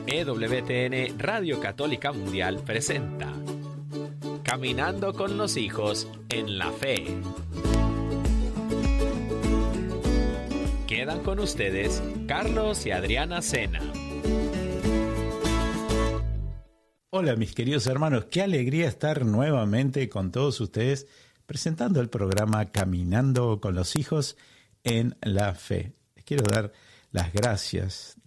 EWTN Radio Católica Mundial presenta Caminando con los hijos en la fe. Quedan con ustedes Carlos y Adriana Sena. Hola mis queridos hermanos, qué alegría estar nuevamente con todos ustedes presentando el programa Caminando con los hijos en la fe. Les quiero dar las gracias